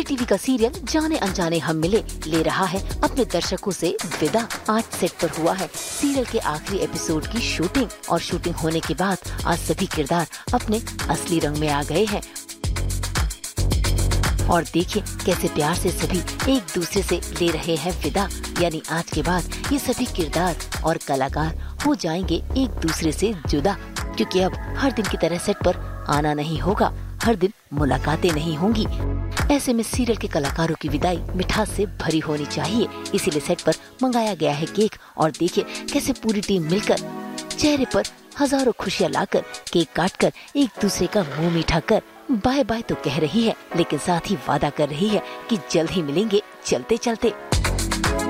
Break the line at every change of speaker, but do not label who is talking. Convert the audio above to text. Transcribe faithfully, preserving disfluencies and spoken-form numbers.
जी TV का serial जाने अनजाने हम मिले ले रहा है अपने दर्शकों से विदा। आज सेट पर हुआ है सीरियल के आखिरी एपिसोड की शूटिंग और शूटिंग होने के बाद आज सभी किरदार अपने असली रंग में आ गए हैं और देखिए कैसे प्यार से सभी एक दूसरे से ले रहे हैं विदा। यानी आज के बाद ये सभी किरदार और कलाकार हो जाएंगे एक दूसरे से जुदा, क्योंकि अब हर दिन की तरह सेट पर आना नहीं होगा, हर दिन मुलाकातें नहीं होंगी। ऐसे में सीरियल के कलाकारों की विदाई मिठास से भरी होनी चाहिए, इसीलिए सेट पर मंगाया गया है केक और देखिए कैसे पूरी टीम मिलकर चेहरे पर हजारों खुशियां लाकर केक काटकर एक दूसरे का मुंह मीठा कर बाय बाय तो कह रही है, लेकिन साथ ही वादा कर रही है कि जल्द ही मिलेंगे चलते चलते।